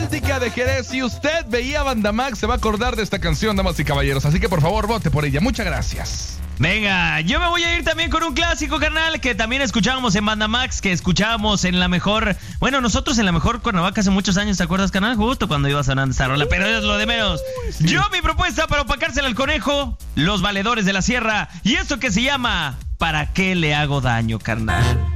romántica de Jerez. Si usted veía Banda Max, se va a acordar de esta canción, damas y caballeros. Así que por favor, vote por ella. Muchas gracias. Venga, yo me voy a ir también con un clásico, carnal, que también escuchábamos en Banda Max, que escuchábamos en la mejor... Bueno, nosotros en la mejor Cuernavaca hace muchos años, ¿te acuerdas, carnal? Justo cuando iba sonando esta rola, pero es lo de menos. Sí. Yo, mi propuesta para opacársela al conejo, Los Valedores de la Sierra, y esto que se llama ¿Para qué le hago daño, carnal?